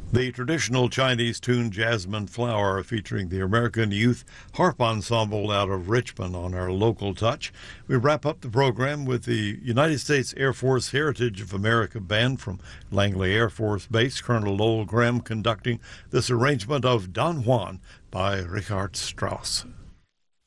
The traditional Chinese tune Jasmine Flower featuring the American Youth Harp Ensemble out of Richmond on our local touch. We wrap up the program with the United States Air Force Heritage of America Band from Langley Air Force Base, Colonel Lowell Graham conducting this arrangement of Don Juan by Richard Strauss.